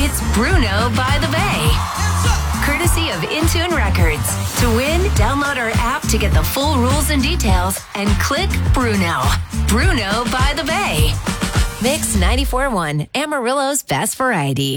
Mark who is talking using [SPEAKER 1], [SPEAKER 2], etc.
[SPEAKER 1] It's Bruno by the Bay. Courtesy of Intune Records. To win, download our app to get the full rules and details and click Bruno. Bruno by the Bay. Mix 94.1, Amarillo's best variety.